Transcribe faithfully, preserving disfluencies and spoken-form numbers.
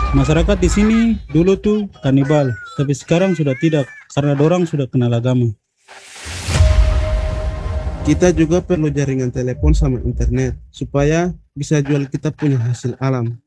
Masyarakat di sini dulu tuh kanibal, tapi sekarang sudah tidak karena dorang sudah kenal agama. Kita juga perlu jaringan telepon sama internet supaya bisa jual kita punya hasil alam.